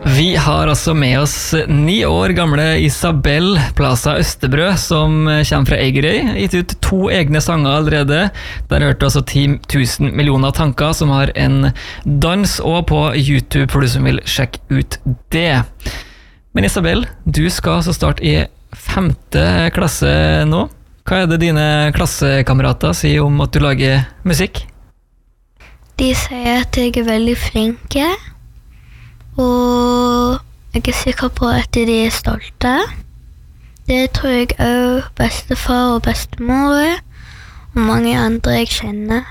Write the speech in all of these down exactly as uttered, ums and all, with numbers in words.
Vi har altså med oss ni år gamle Isabel Plaza Østerbrø, som kommer fra Eigerøy, gitt ut to egne sanger allerede. Der hørte altså ti tusen millioner tanker, som har en dans også på YouTube for du som vil sjekke ut det. Men Isabel, du skal altså starte i femte klasse nå. Hva er det dine klassekamerater sier om at du lager musikk? De sier at jeg er veldig flinke, og jeg er sikker på at de er stolte. Det tror jeg også bestefar og bestemor og mange andre jeg kjenner.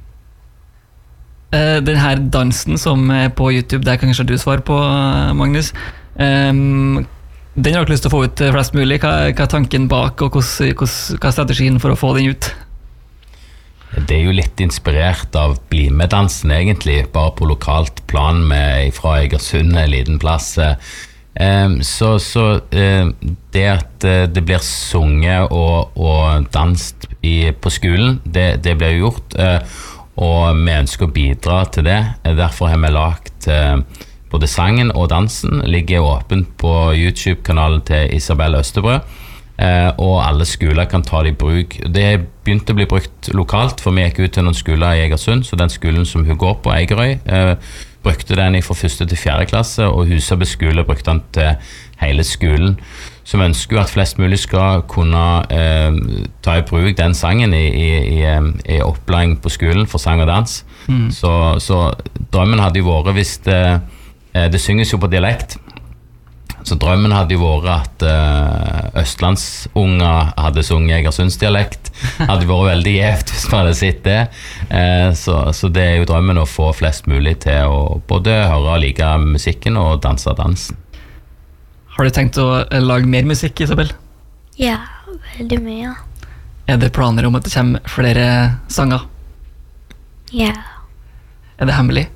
Uh, den her dansen som er på YouTube, det kan kanskje du svare på, Magnus. Um, den har du lyst til å få ut flest mulig. Hva, hva er tanken bak, og hvordan, hvordan, hva er strategien for å få den ut? Det er jo litt inspirert av Bli med dansen egentlig, bare på lokalt plan med, fra Egersund, en liten plass. Så, så det at det blir sunget og, og danset i, på skolen, det, det blir gjort, og vi ønsker å bidra til det. Derfor har vi lagt både sangen og dansen, ligger åpent på YouTube-kanalen til Isabel Østerbrø. Uh, og alle skoler kan ta det i bruk. Det begynte å bli brukt lokalt, for vi gikk ut til noen skoler i Egersund, så den skolen som hun går på, Eigerøy, uh, brukte den fra første til fjerde klasse, og Husabø skole brukte den til hele skolen. Så vi ønsker jo at flest mulig skal kunne uh, ta i bruk den sangen i, i, i, i opplæring på skolen for sang og dans. Mm. Så, så drømmen hadde jo vært hvis det, uh, det synges jo på dialekt. Så drømmen hadde jo vært at uh, østlandsunger hadde sunget Egersundsdialekt. Hadde vært veldig gjevt hvis man hadde sett det. Uh, så, så det er jo drømmen å få flest mulig til å både høre og like musikken og danse dansen. Har du tenkt å lage mer musikk, Isabel? Ja, veldig mye. Er det planer om at det kommer flere sanger? Ja. Er det hemmelig?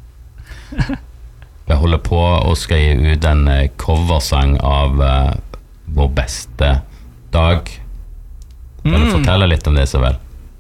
Vi holder på å skrive ut en coversang av uh, vår beste dag. Kan mm. du fortelle litt om det, Isabel?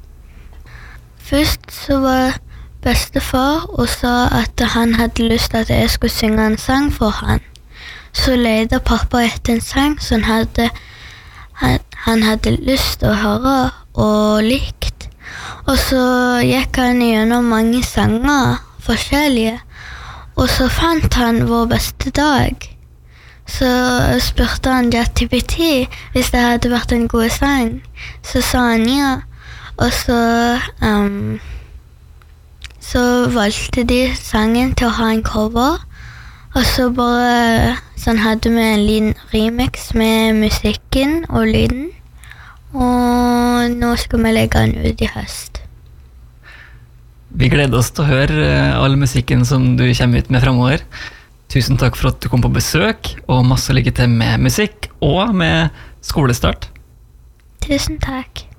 Først så var bestefar og sa at han hadde lyst til at jeg skulle synge en sang for han. Så leide pappa etter en sang som han hadde, han, han hadde lyst til å høre og likt. Og så gikk han gjennom mange sanger, forskjellige. Og så fant han vår beste dag. Så spurte han ChatGPT hvis det hadde vært en god sang. Så sa han ja. Og så, um, så valgte de sangen til å ha en cover. Og så bare sånn hadde vi en liten remix med musikken og lyden. Og nå skal vi legge den ut i høst. Vi gleder oss til å høre all musikken som du kommer ut med fremover. Tusen takk for at du kom på besøk, og masse lykke til med musikk og med skolestart. Tusen takk.